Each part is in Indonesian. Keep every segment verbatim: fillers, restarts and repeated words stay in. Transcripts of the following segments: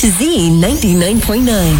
Z ninety-nine point nine.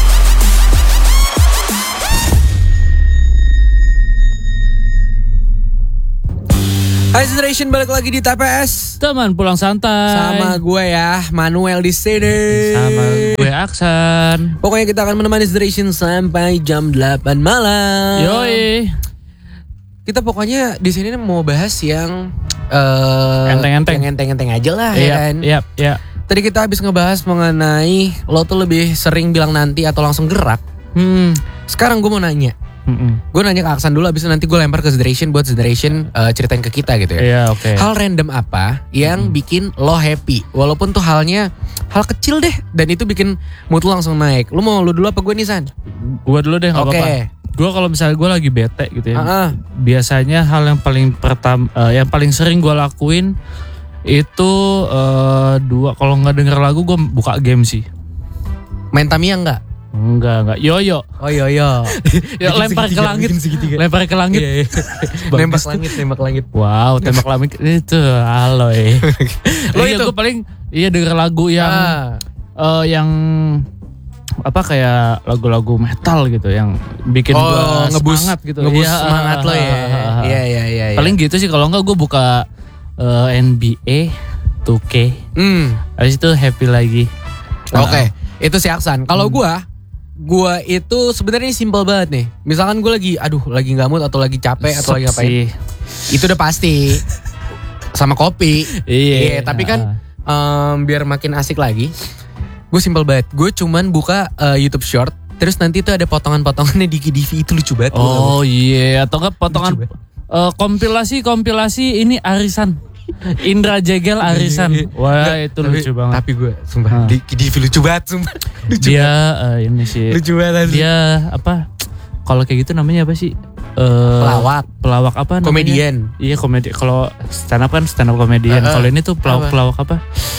Hai Generation, balik lagi di T P S. Teman pulang santai. Sama gue ya, Manuel di sini. Sama gue Aksan. Pokoknya kita akan menemani Generation sampai jam delapan malam. Yoi. Kita pokoknya di sini mau bahas yang uh, enteng-enteng. Yang enteng-enteng aja lah Iya, ya kan. Iya, iya. Tadi kita habis ngebahas mengenai lo tuh lebih sering bilang nanti atau langsung gerak. Hmm. Sekarang gue mau nanya. Mm-mm. Gue nanya ke Aksan dulu, abis itu nanti gue lempar ke Generation buat Generation uh, ceritain ke kita gitu ya. Iya, oke. Okay. Hal random apa yang mm. bikin lo happy, walaupun tuh halnya hal kecil deh, dan itu bikin mood lo langsung naik. Lo mau lo dulu apa gue nih, San? Gue dulu deh, nggak okay. apa-apa. Gue kalau misalnya gue lagi bete gitu ya, uh-uh. biasanya hal yang paling pertama, uh, yang paling sering gue lakuin itu uh, dua. Kalau nggak denger lagu, gue buka game sih. Main Tamiya enggak? Enggak, enggak. Yoyo. Oh yoyo. Ya, lempar ke langit. Lempar ke langit. Iya, iya. Nembak langit, nembak langit. Wow, tembak langit itu aloy. Lo itu gue paling iya denger lagu yang ah. uh, yang apa kayak lagu-lagu metal gitu yang bikin oh, gue ngebus, semangat gitu. Ngebus ya, semangat lo ya. Iya, iya, iya. Paling gitu sih, kalau enggak gue buka uh, N B A two K. Hmm. Habis itu happy lagi. Oke, okay. Itu si Aksan. Kalau hmm. gue Gua itu sebenarnya simple banget nih. Misalkan gue lagi, aduh lagi nggak mood atau lagi capek atau lagi ngapain, itu udah pasti sama kopi. Iya. Yeah, tapi kan um, biar makin asik lagi, gue simple banget. Gue cuman buka uh, YouTube Short, terus nanti tuh ada potongan-potongannya di G D V, itu lucu banget. Oh iya, yeah. Atau nggak potongan uh, kompilasi kompilasi ini arisan. Indra Jegel arisan. Wah, itu tapi, lucu banget. Tapi gue sumpah hmm. di G D V lucu banget, sumpah. Lucu dia uh, ini sih. Lucu banget. Dia apa? Kalau kayak gitu namanya apa sih? Uh, pelawak. Pelawak apa namanya? Komedian. Iya, komedi. Kalau stand up kan stand up komedian. Uh, uh, Kalau ini tuh pelawak apa? pelawak apa?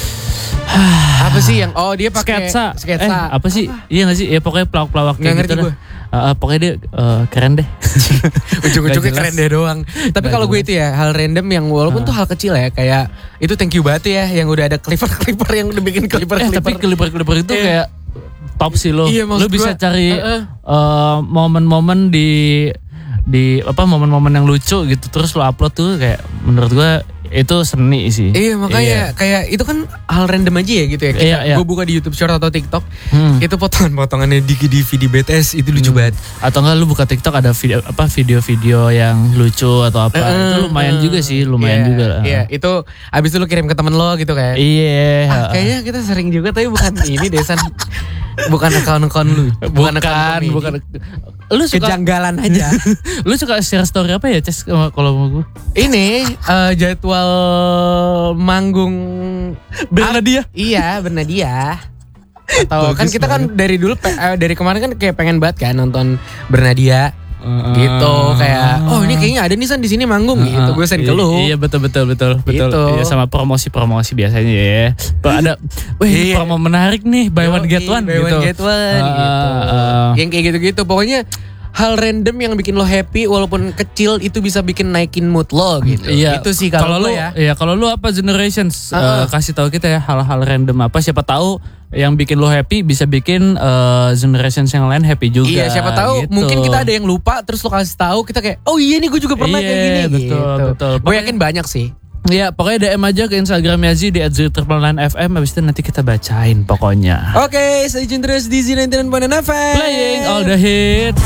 Apa sih yang oh dia pakai sketsa. sketsa. Eh, apa sih? Apa? Iya enggak sih? Ya pokoknya pelawak-pelawak kayak gitu lah. Uh, uh, pokoknya dia uh, keren deh. Ujung-ujungnya keren deh doang. Tapi kalau gue itu ya hal random yang walaupun uh. tuh hal kecil ya, kayak itu thank you banget ya yang udah ada clipper-clipper yang udah bikin clipper-clipper. Eh, tapi clipper-clipper itu yeah. kayak top sih lo. Iya, lo bisa gue, cari uh, uh. Uh, momen-momen di di apa momen-momen yang lucu gitu, terus lo upload tuh kayak menurut gue itu seni sih. Iya makanya iya. Kayak itu kan hal random aja ya gitu ya. Iya, iya. Gue buka di YouTube Short atau TikTok, hmm. itu potongan-potongannya di G D V di B T S itu lucu hmm. banget. Atau enggak lu buka TikTok ada video apa video-video yang lucu atau apa, uh, itu lumayan uh, juga sih, lumayan yeah, juga lah. Iya, itu abis itu lu kirim ke temen lo gitu kayak. Iya. Ah, kayaknya kita sering juga tapi bukan ini Desan. Bukan akun-akun lu. Bukan, bukan. bukan. Lu suka kejanggalan aja. Lu suka share story apa ya, Ces, kalau mau gue? Ini uh, jadwal manggung Bernadia. Ah, iya, Bernadia. Atau kan kita kan dari dulu uh, dari kemarin kan kayak pengen banget kan nonton Bernadia. Uh, gitu kayak oh ini kayaknya ada nih San di sini manggung uh, gitu, gue send ke lu. Iya betul betul betul betul. Gitu. Iya, sama promosi-promosi biasanya ya. Ada wih promo menarik nih, buy one get one buy gitu. one get one uh, gitu. Uh, yang kayak gitu-gitu pokoknya hal random yang bikin lo happy walaupun kecil itu bisa bikin naikin mood lo gitu. Iya. Itu sih kalau lo ya. Iya, kalau lu apa Generations uh, uh, kasih tahu kita ya hal-hal random apa, siapa tahu yang bikin lo happy bisa bikin uh, Generations yang lain happy juga. Iya, siapa tahu gitu. mungkin kita ada yang lupa terus lo kasih tahu kita kayak oh iya nih gue juga pernah iya, kayak gini. Betul gitu. betul. Gue yakin banyak sih. Iya, pokoknya D M aja ke Instagramnya Z di at Z triple nine F M, habis itu nanti kita bacain pokoknya. Oke, okay, stay tune terus di Z ninety-nine point nine F M. Playing all the hits.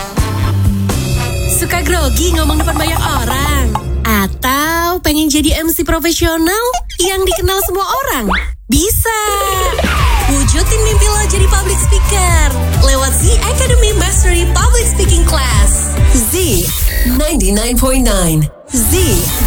Suka grogi ngomong depan banyak orang? Atau pengen jadi M C profesional yang dikenal semua orang? Bisa! Wujudin mimpi lo jadi public speaker lewat Z Academy Mastery Public Speaking Class. Z ninety-nine point nine. Z